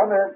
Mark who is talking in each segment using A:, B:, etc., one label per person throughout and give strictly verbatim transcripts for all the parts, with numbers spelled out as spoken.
A: Come in.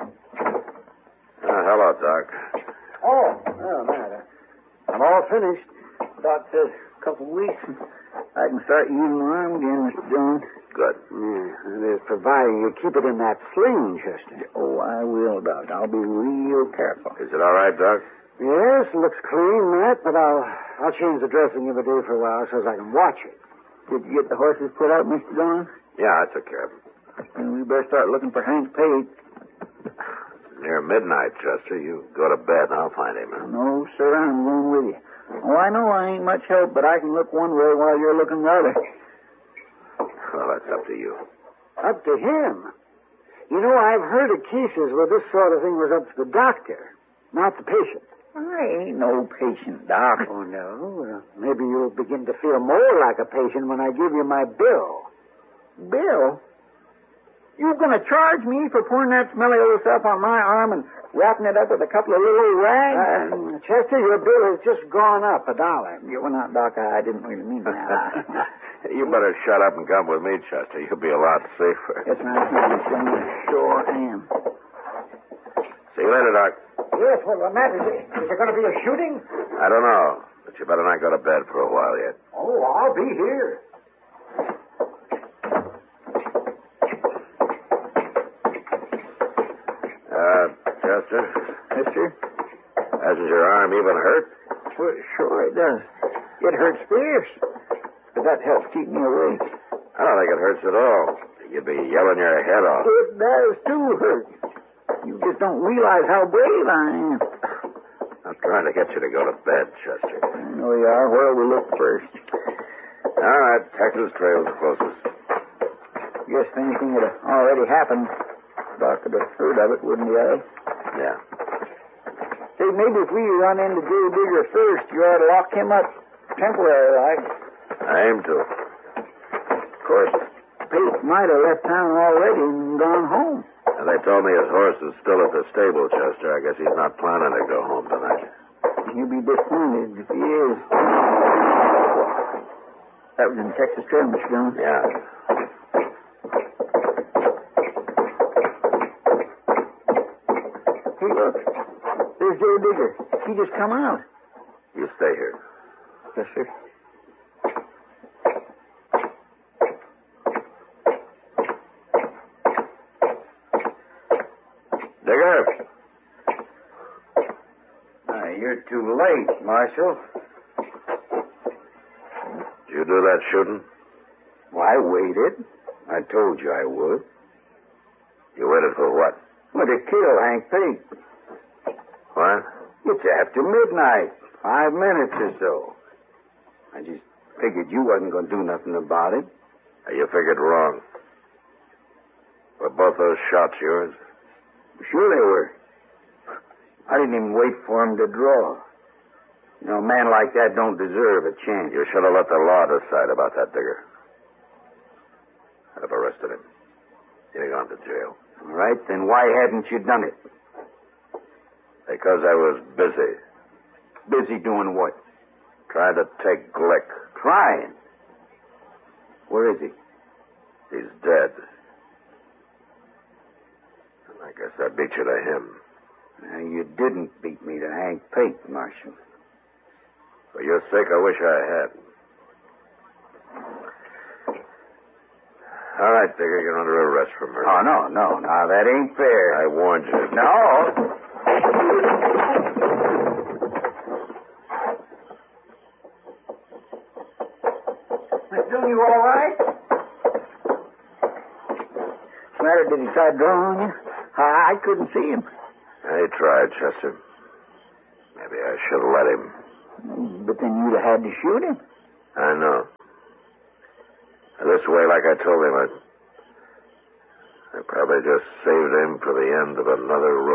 B: Uh, hello, Doc.
A: Oh, well, matter. I'm all finished. Doc says a couple of weeks, and I can start using my arm again, Mister Jones.
B: Good.
A: Yeah, that is providing you keep it in that sling, Chester. Oh, I will, Doc. I'll be real careful.
B: Is it all right, Doc?
A: Yes, it looks clean, Matt, but I'll I'll change the dressing every day for a while so as I can watch it. Did you get the horses put out, Mister Jones?
B: Yeah, I took care of them.
A: Then we better start looking for Hank Pate.
B: Near midnight, Chester. You go to bed and I'll find him.
A: No, sir, I'm going with you. Oh, I know I ain't much help, but I can look one way while you're looking the other.
B: Well, that's up to you.
A: Up to him? You know, I've heard of cases where this sort of thing was up to the doctor, not the patient. I ain't no patient, Doc. Oh, no? Well, maybe you'll begin to feel more like a patient when I give you my bill. Bill? You going to charge me for pouring that smelly old stuff on my arm and wrapping it up with a couple of little old rags? Uh, Chester, your bill has just gone up a dollar. You were not, Doc. I didn't really mean that.
B: You better shut up and come with me, Chester. You'll be a lot safer.
A: Yes, ma'am. Sure am.
B: See you later, Doc.
A: Yes, well, the matter is, is there going to be a shooting?
B: I don't know, but you better not go to bed for a while yet.
A: Oh, I'll be here.
B: Uh, Chester?
A: Mister?
B: Hasn't your arm even hurt?
A: Well, sure it does. It hurts fierce. But that helps keep me awake.
B: I don't think it hurts at all. You'd be yelling your head off.
A: It does, too, hurt. You just don't realize how brave I am.
B: I'm trying to get you to go to bed, Chester.
A: I know you are. Where will we look first?
B: All right, Texas Trail's closest.
A: Guess if anything had already happened, Doc would have heard of it, wouldn't he, eh?
B: Yeah.
A: Say, maybe if we run into Joe Digger first, you ought to lock him up temporary, like.
B: I aim to.
A: Of course, Pate might have left town already and gone home.
B: And they told me his horse is still at the stable, Chester. I guess he's not planning to go home tonight.
A: He'll be disappointed if he is. That was in Texas Trail, Mister Jones.
B: Yeah.
A: Hey, look. There's Joe Digger. He just come out.
B: You stay here.
A: Yes, sir.
B: Digger.
A: Uh, you're too late, Marshal.
B: Did you do that shooting?
A: Well, I waited. I told you I would.
B: You waited for what?
A: Well, to kill Hank Pate.
B: What?
A: It's after midnight. Five minutes or so. I just figured you wasn't going to do nothing about it.
B: You figured wrong. Were both those shots yours?
A: Sure they were. I didn't even wait for him to draw. You know, a man like that don't deserve a chance.
B: You should have let the law decide about that, Digger. I'd have arrested him. He'd have gone to jail.
A: All right, then why hadn't you done it?
B: Because I was busy.
A: Busy doing what?
B: Trying to take Glick.
A: Trying? Where is he?
B: He's dead. I guess I beat you to him.
A: Now, you didn't beat me to Hank Pate, Marshal.
B: For your sake, I wish I had. All right, Digger, you're under arrest for murder.
A: Oh, no, no. Now, that ain't fair.
B: I warned you.
A: No. Mister Dillon, you all right? What's the matter? Did he try drawing you? I, I couldn't see him.
B: I tried, Chester. Maybe I should have let him.
A: But then you'd have had to shoot him.
B: I know. This way, like I told him, I, I probably just saved him for the end of another road.